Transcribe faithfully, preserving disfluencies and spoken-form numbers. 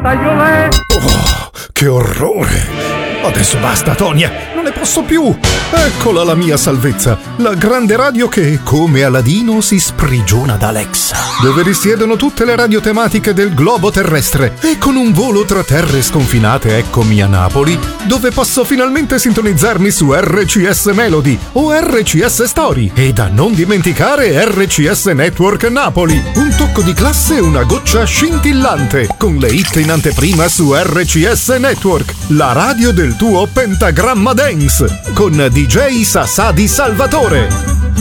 Santa Giovè. Oh, che orrore! Adesso basta, Tonia, non ne posso più. Eccola la mia salvezza, la grande radio che, come Aladino, si sprigiona da Alexa, dove risiedono tutte le radio tematiche del globo terrestre. E con un volo tra terre sconfinate eccomi a Napoli, dove posso finalmente sintonizzarmi su R C S Melody o R C S Story. E da non dimenticare R C S Network Napoli, un tocco di classe e una goccia scintillante, con le hit in anteprima su R C S Network, la radio del tuo pentagramma dance, con D J Sassadi Salvatore.